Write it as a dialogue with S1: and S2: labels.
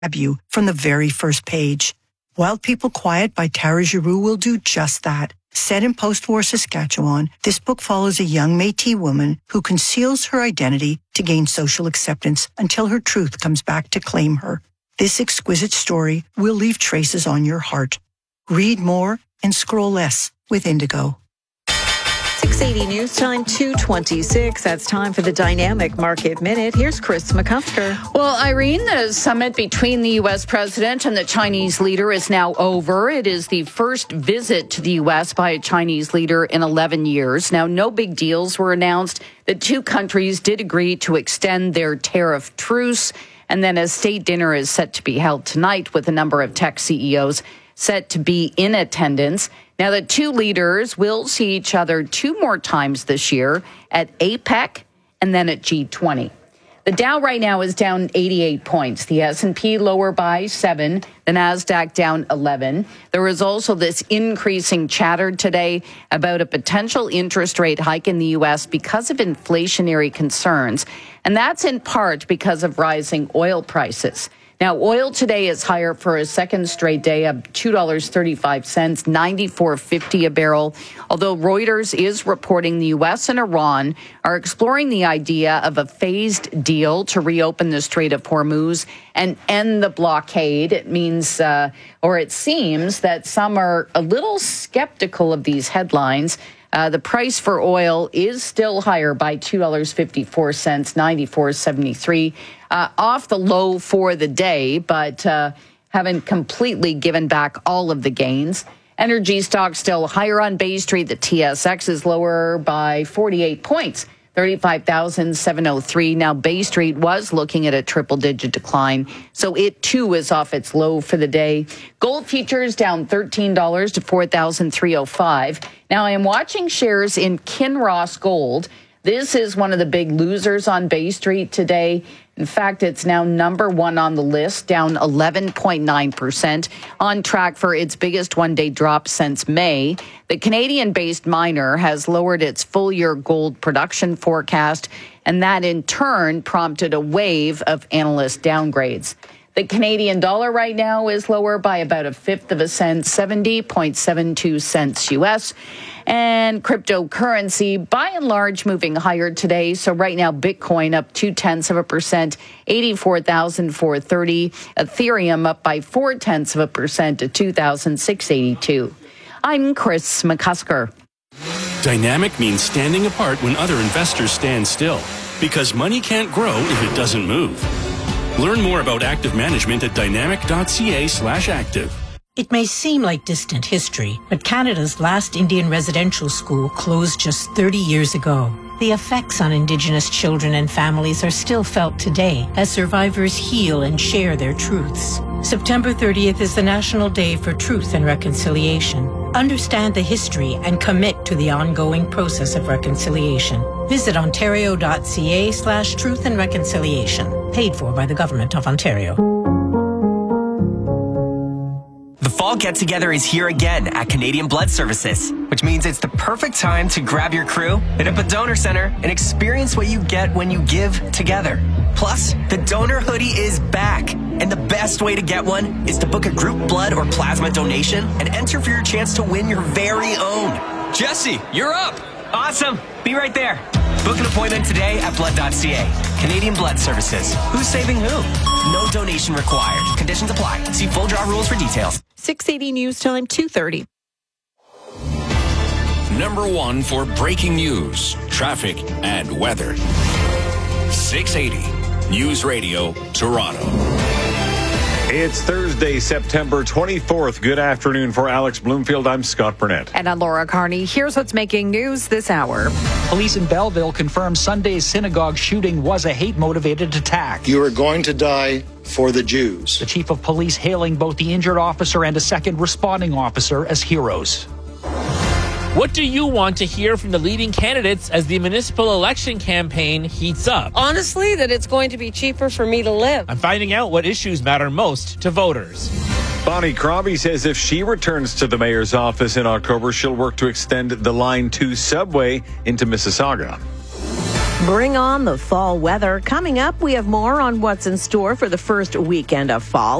S1: grab you from the very first page. Wild People Quiet by Tara Giroux will do just that. Set in post-war Saskatchewan, this book follows a young Métis woman who conceals her identity to gain social acceptance until her truth comes back to claim her. This exquisite story will leave traces on your heart. Read more and scroll less with Indigo.
S2: 680 News Time, 2:26. That's time for the Dynamic Market Minute. Here's Chris McCusker.
S3: Well, Irene, the summit between the U.S. president and the Chinese leader is now over. It is the first visit to the U.S. by a Chinese leader in 11 years. Now, no big deals were announced. The two countries did agree to extend their tariff truce. And then a state dinner is set to be held tonight with a number of tech CEOs set to be in attendance. Now, the two leaders will see each other two more times this year at APEC and then at G20. The Dow right now is down 88 points. The S&P lower by 7. The NASDAQ down 11. There was also this increasing chatter today about a potential interest rate hike in the U.S. because of inflationary concerns. And that's in part because of rising oil prices. Now, oil today is higher for a second straight day, up $2.35, $94.50 a barrel. Although Reuters is reporting the U.S. and Iran are exploring the idea of a phased deal to reopen the Strait of Hormuz and end the blockade. It means, or it seems that some are a little skeptical of these headlines. The price for oil is still higher by $2.54, $94.73, off the low for the day, but haven't completely given back all of the gains. Energy stocks still higher on Bay Street. The TSX is lower by 48 points, 35,703. Now, Bay Street was looking at a triple-digit decline, so it, too, is off its low for the day. Gold futures down $13 to $4,305. Now, I am watching shares in Kinross Gold. This is one of the big losers on Bay Street today. In fact, it's now number one on the list, down 11.9%, on track for its biggest one-day drop since May. The Canadian-based miner has lowered its full-year gold production forecast, and that in turn prompted a wave of analyst downgrades. The Canadian dollar right now is lower by about a fifth of a cent, 70.72 cents U.S., and cryptocurrency, by and large, moving higher today. So right now, Bitcoin up 0.2%, 84,430. Ethereum up by 0.4% to 2,682. I'm Chris McCusker.
S4: Dynamic means standing apart when other investors stand still, because money can't grow if it doesn't move. Learn more about active management at dynamic.ca/active.
S5: It may seem like distant history, but Canada's last Indian residential school closed just 30 years ago. The effects on Indigenous children and families are still felt today as survivors heal and share their truths. September 30th is the National Day for Truth and Reconciliation. Understand the history and commit to the ongoing process of reconciliation. Visit ontario.ca/truth and reconciliation. Paid for by the Government of Ontario.
S6: The fall get-together is here again at Canadian Blood Services, which means it's the perfect time to grab your crew, hit up a donor center, and experience what you get when you give together. Plus, the donor hoodie is back, and the best way to get one is to book a group blood or plasma donation and enter for your chance to win your very own.
S7: Jesse, you're up!
S6: Awesome! Be right there. Book an appointment today at blood.ca. Canadian Blood Services. Who's saving who? No donation required. Conditions apply. See full draw rules for details.
S2: 680 News Time, 2:30.
S4: Number one for breaking news, traffic, and weather. 680 News Radio, Toronto.
S8: It's Thursday, September 24th. Good afternoon for Alex Bloomfield. I'm Scott Burnett.
S3: And I'm Laura Carney. Here's what's making news this hour.
S9: Police in Belleville confirm Sunday's synagogue shooting was a hate-motivated attack.
S10: You are going to die for the Jews.
S9: The chief of police hailing both the injured officer and a second responding officer as heroes.
S11: What do you want to hear from the leading candidates as the municipal election campaign heats up?
S12: Honestly, that it's going to be cheaper for me to live.
S11: I'm finding out what issues matter most to voters.
S8: Bonnie Crombie says if she returns to the mayor's office in October, she'll work to extend the Line 2 subway into Mississauga.
S7: Bring on the fall weather. Coming up, we have more on what's in store for the first weekend of fall.